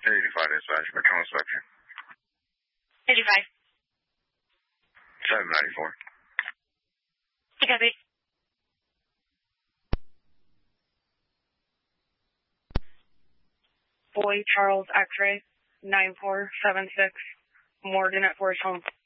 85 dispatch, Macomb inspection. 85. 794. You copy. Boy Charles X-ray 9476 Morgan at Forest Home.